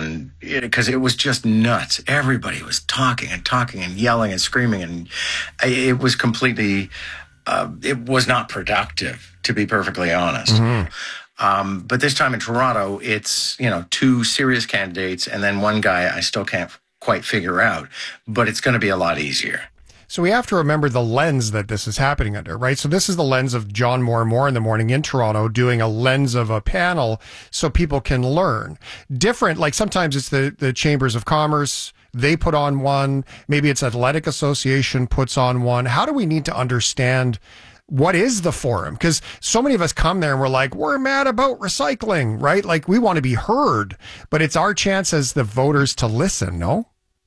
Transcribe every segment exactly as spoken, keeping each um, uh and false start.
and because it, it was just nuts. Everybody was talking and talking and yelling and screaming, and it was completely, uh, it was not productive, to be perfectly honest. Mm-hmm. Um, but this time in Toronto, it's, you know, two serious candidates and then one guy I still can't quite figure out, but it's going to be a lot easier. So we have to remember the lens that this is happening under, right? So this is the lens of John Moore Moore in the Morning in Toronto doing a lens of a panel so people can learn. Different, like sometimes it's the, the Chambers of Commerce, they put on one, maybe it's Athletic Association puts on one. How do we need to understand what is the forum? Because so many of us come there and we're like, we're mad about recycling, right? Like we want to be heard, but it's our chance as the voters to listen, no?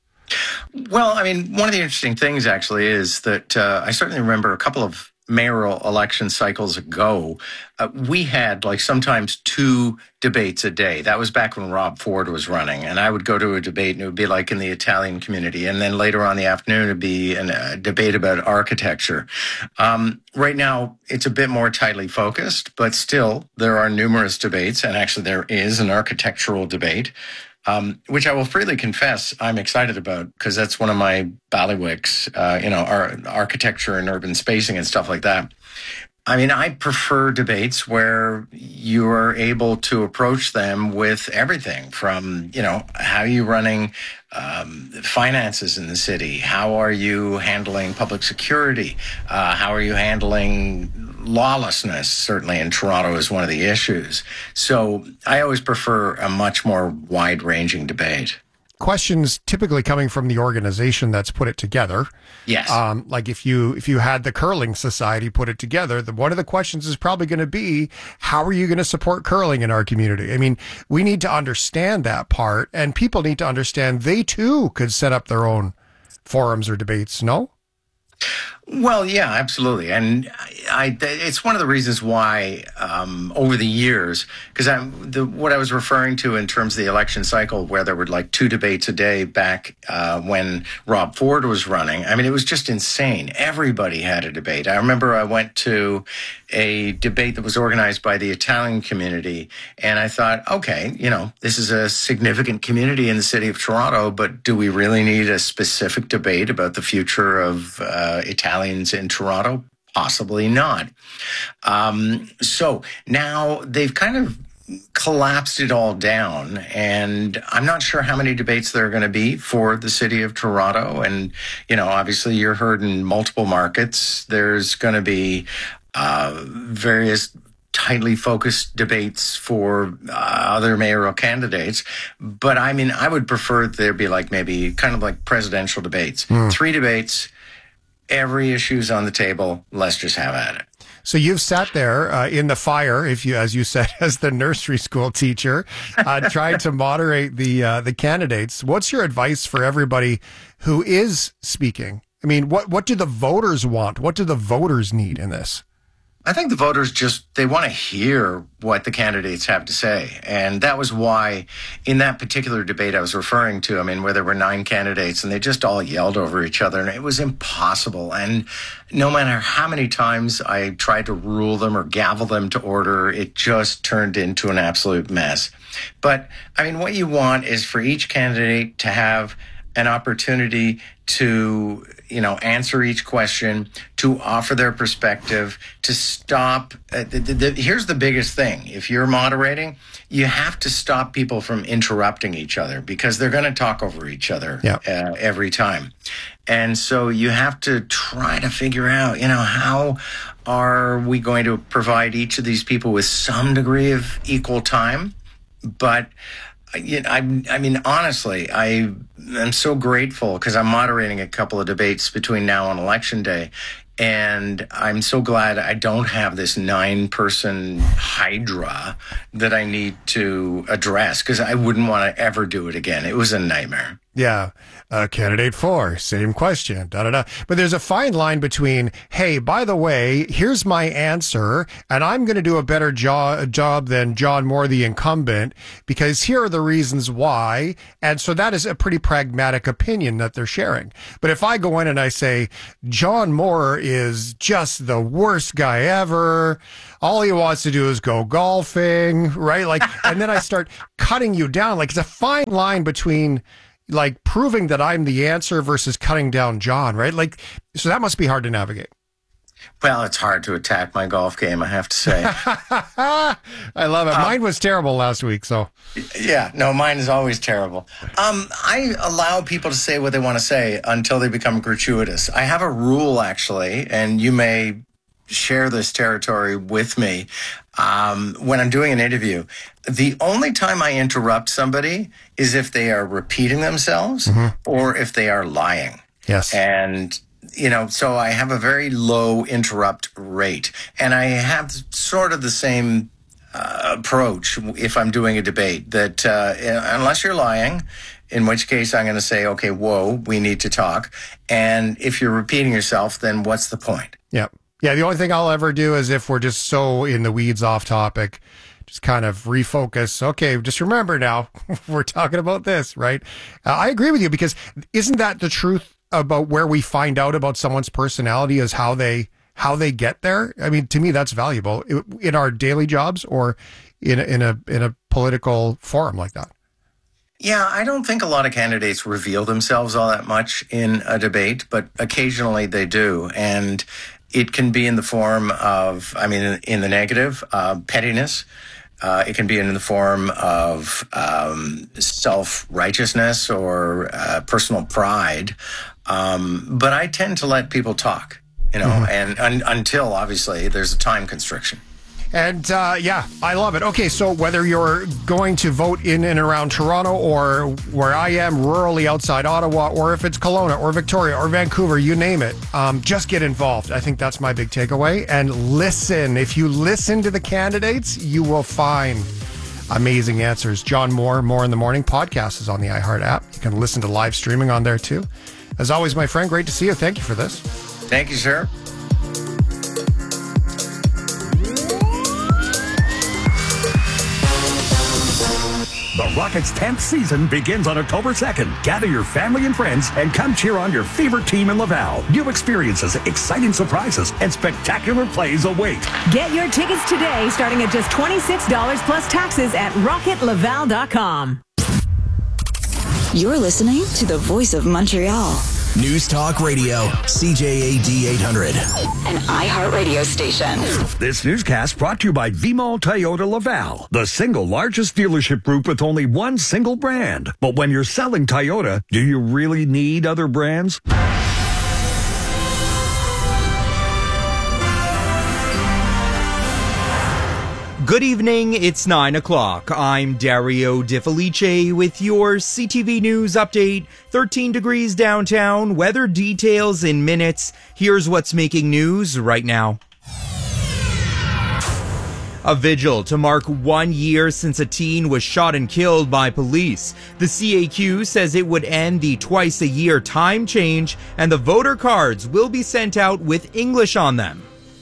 Well, I mean, one of the interesting things actually is that uh, I certainly remember a couple of mayoral election cycles ago, uh, we had like sometimes two debates a day. That was back when Rob Ford was running, and I would go to a debate and it would be like in the Italian community. And then later on in the afternoon, it'd be a uh, debate about architecture. Um, right now, it's a bit more tightly focused, but still there are numerous debates. And actually there is an architectural debate. Um, which I will freely confess I'm excited about because that's one of my bailiwicks, uh, you know, our architecture and urban spacing and stuff like that. I mean, I prefer debates where you are able to approach them with everything from, you know, how are you running um, finances in the city? How are you handling public security? Uh, how are you handling lawlessness? Certainly in Toronto is one of the issues. So I always prefer a much more wide-ranging debate. Questions typically coming from the organization that's put it together. Yes. Um, like if you if you had the Curling Society put it together, the, one of the questions is probably going to be, how are you going to support curling in our community? I mean, we need to understand that part, and people need to understand they too could set up their own forums or debates, no? Well, yeah, absolutely. And I, I, it's one of the reasons why um, over the years, because I'm the, what I was referring to in terms of the election cycle, where there were like two debates a day back uh, when Rob Ford was running. I mean, it was just insane. Everybody had a debate. I remember I went to a debate that was organized by the Italian community, and I thought, okay, you know, this is a significant community in the city of Toronto, but do we really need a specific debate about the future of uh, Italians in Toronto? Possibly not. Um, so now they've kind of collapsed it all down, and I'm not sure how many debates there are going to be for the city of Toronto. And, you know, obviously you're heard in multiple markets. There's going to be uh, various tightly focused debates for uh, other mayoral candidates. But I mean, I would prefer there be like maybe kind of like presidential debates, mm. three debates, every issue's on the table. Let's just have at it. So you've sat there uh, in the fire, if you, as you said, as the nursery school teacher, uh, trying to moderate the uh, the candidates. What's your advice for everybody who is speaking? I mean, what what do the voters want? What do the voters need in this? I think the voters just, they want to hear what the candidates have to say. And that was why in that particular debate I was referring to, I mean, where there were nine candidates and they just all yelled over each other and it was impossible. And no matter how many times I tried to rule them or gavel them to order, it just turned into an absolute mess. But I mean, what you want is for each candidate to have an opportunity to, you know, answer each question, to offer their perspective, to stop. Uh, the, the, the, here's the biggest thing. If you're moderating, you have to stop people from interrupting each other because they're going to talk over each other yeah. uh, every time. And so you have to try to figure out, you know, how are we going to provide each of these people with some degree of equal time? But You know, I, I mean, honestly, I am so grateful because I'm moderating a couple of debates between now and Election Day. And I'm so glad I don't have this nine-person hydra that I need to address because I wouldn't want to ever do it again. It was a nightmare. Yeah. Uh, candidate four, same question. Da, da, da. But there's a fine line between, hey, by the way, here's my answer, and I'm going to do a better jo- job than John Moore, the incumbent, because here are the reasons why. And so that is a pretty pragmatic opinion that they're sharing. But if I go in and I say, John Moore is just the worst guy ever, all he wants to do is go golfing, right? Like, and then I start cutting you down. Like, it's a fine line between like proving that I'm the answer versus cutting down John, right? Like, so that must be hard to navigate. Well, it's hard to attack my golf game, I have to say. I love it. Um, Mine was terrible last week, so. Yeah, no, mine is always terrible. Um, I allow people to say what they want to say until they become gratuitous. I have a rule, actually, and you may share this territory with me. Um, when I'm doing an interview, the only time I interrupt somebody is if they are repeating themselves mm-hmm. or if they are lying. Yes. And, you know, so I have a very low interrupt rate. And I have sort of the same uh, approach if I'm doing a debate, that uh, unless you're lying, in which case I'm going to say, okay, whoa, we need to talk. And if you're repeating yourself, then what's the point? Yep. Yeah, the only thing I'll ever do is if we're just so in the weeds off topic, just kind of refocus. Okay, just remember now, we're talking about this, right? Uh, I agree with you, because isn't that the truth about where we find out about someone's personality is how they how they get there? I mean, to me, that's valuable in our daily jobs or in a, in a in a political forum like that. Yeah, I don't think a lot of candidates reveal themselves all that much in a debate, but occasionally they do. And it can be in the form of, I mean, in the negative, uh, pettiness. Uh, it can be in the form of um, self-righteousness or uh, personal pride. Um, but I tend to let people talk, you know, mm-hmm. and un- until, obviously, there's a time constriction. And, uh, yeah, I love it. Okay, so whether you're going to vote in and around Toronto or where I am, rurally outside Ottawa, or if it's Kelowna or Victoria or Vancouver, you name it, um, just get involved. I think that's my big takeaway. And listen. If you listen to the candidates, you will find amazing answers. John Moore, More in the Morning podcast is on the iHeart app. You can listen to live streaming on there, too. As always, my friend, great to see you. Thank you for this. Thank you, sir. The Rockets' tenth season begins on October second. Gather your family and friends and come cheer on your favorite team in Laval. New experiences, exciting surprises, and spectacular plays await. Get your tickets today, starting at just twenty-six dollars plus taxes at rocket laval dot com. You're listening to the Voice of Montreal. News Talk Radio, C J A D eight hundred. An iHeart radio station. This newscast brought to you by V-Mall Toyota Laval, the single largest dealership group with only one single brand. But when you're selling Toyota, do you really need other brands? Good evening, it's nine o'clock. I'm Dario De Felice with your C T V News update. thirteen degrees downtown, weather details in minutes. Here's what's making news right now. A vigil to mark one year since a teen was shot and killed by police. The C A Q says it would end the twice-a-year time change, and the voter cards will be sent out with English on them.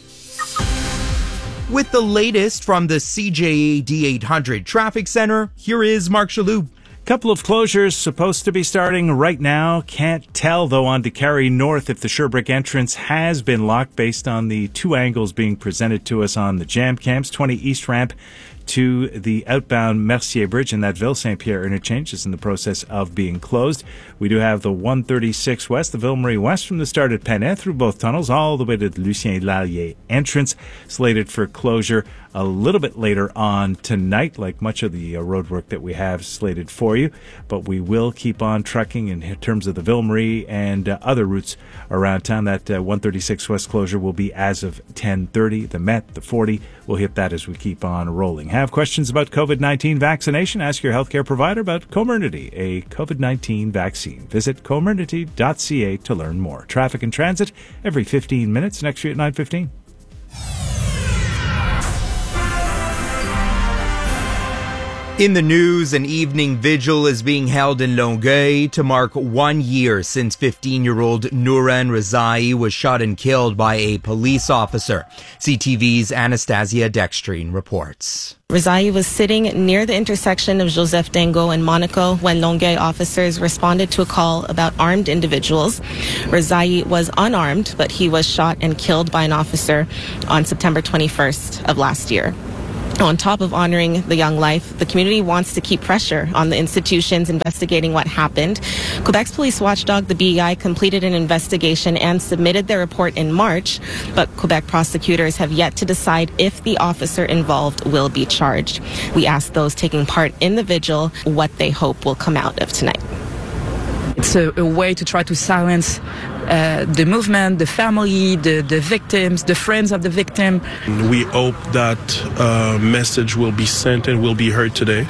With the latest from the C J A D eight hundred Traffic Center, here is Mark Chaloux. Couple of closures supposed to be starting right now. Can't tell, though, on DeCarry North if the Sherbrooke entrance has been locked based on the two angles being presented to us on the jam cams. twenty East Ramp to the outbound Mercier Bridge and that Ville-Saint-Pierre interchange is in the process of being closed. We do have the one thirty-six West, the Ville-Marie West from the start at Pennet through both tunnels all the way to the Lucien Lallier entrance, slated for closure a little bit later on tonight, like much of the uh, road work that we have slated for you. But we will keep on trucking in terms of the Ville-Marie and uh, other routes around town. That uh, one thirty-six West closure will be as of ten thirty. The Met, the forty, we'll hit that as we keep on rolling. Have questions about COVID nineteen vaccination? Ask your healthcare provider about Comirnaty, a COVID nineteen vaccine. Visit comirnaty dot c a to learn more. Traffic and transit every fifteen minutes. Next year at nine fifteen. In the news, an evening vigil is being held in Longueuil to mark one year since fifteen-year-old Nouran Rezai was shot and killed by a police officer. C T V's Anastasia Dextrine reports. Rezai was sitting near the intersection of Joseph Dango and Monaco when Longueuil officers responded to a call about armed individuals. Rezai was unarmed, but he was shot and killed by an officer on September twenty-first of last year. On top of honoring the young life, the community wants to keep pressure on the institutions investigating what happened. Quebec's police watchdog, the B E I, completed an investigation and submitted their report in March, but Quebec prosecutors have yet to decide if the officer involved will be charged. We asked those taking part in the vigil what they hope will come out of tonight. It's a, a way to try to silence uh, the movement, the family, the, the victims, the friends of the victim. We hope that uh, message will be sent and will be heard today.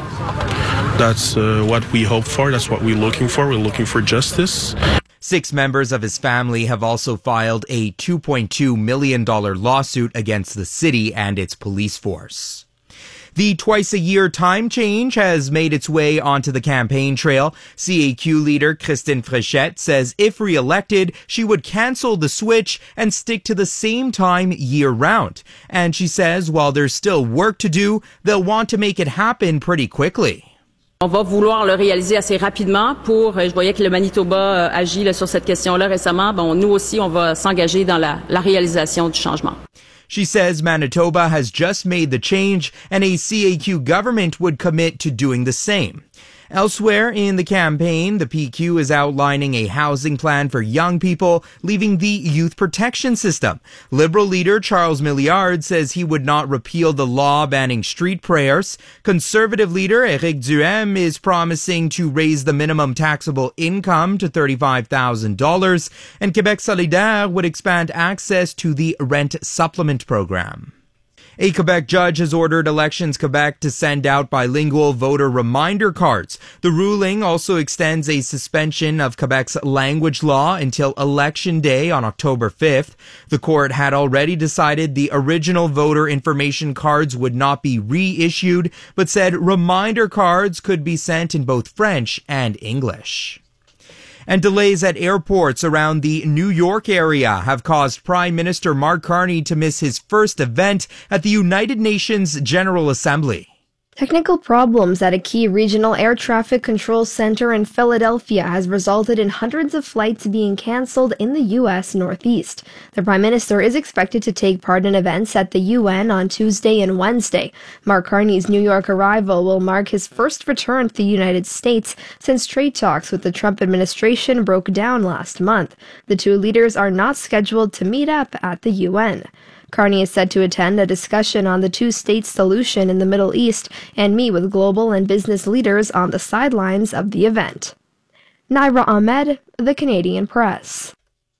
That's uh, what we hope for. That's what we're looking for. We're looking for justice. Six members of his family have also filed a two point two million dollars lawsuit against the city and its police force. The twice-a-year time change has made its way onto the campaign trail. C A Q leader Christine Fréchette says if re-elected, she would cancel the switch and stick to the same time year-round. And she says while there's still work to do, they'll want to make it happen pretty quickly. On va vouloir le réaliser assez rapidement pour, je voyais que le Manitoba agit là, sur cette question-là récemment, bon, nous aussi on va s'engager dans la, la réalisation du changement. She says Manitoba has just made the change and a C A Q government would commit to doing the same. Elsewhere in the campaign, the P Q is outlining a housing plan for young people, leaving the youth protection system. Liberal leader Charles Milliard says he would not repeal the law banning street prayers. Conservative leader Éric Duhem is promising to raise the minimum taxable income to thirty-five thousand dollars, and Québec Solidaire would expand access to the rent supplement program. A Quebec judge has ordered Elections Quebec to send out bilingual voter reminder cards. The ruling also extends a suspension of Quebec's language law until Election Day on October fifth. The court had already decided the original voter information cards would not be reissued, but said reminder cards could be sent in both French and English. And delays at airports around the New York area have caused Prime Minister Mark Carney to miss his first event at the United Nations General Assembly. Technical problems at a key regional air traffic control center in Philadelphia has resulted in hundreds of flights being canceled in the U S Northeast. The Prime Minister is expected to take part in events at the U N on Tuesday and Wednesday. Mark Carney's New York arrival will mark his first return to the United States since trade talks with the Trump administration broke down last month. The two leaders are not scheduled to meet up at the U N. Carney is said to attend a discussion on the two-state solution in the Middle East and meet with global and business leaders on the sidelines of the event. Naira Ahmed, The Canadian Press.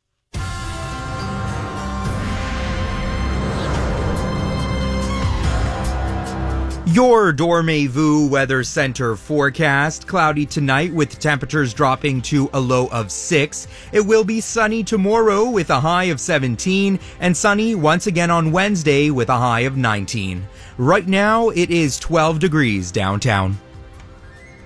Your Dormez-vous Weather Center forecast. Cloudy tonight with temperatures dropping to a low of six. It will be sunny tomorrow with a high of seventeen and sunny once again on Wednesday with a high of nineteen. Right now it is twelve degrees downtown.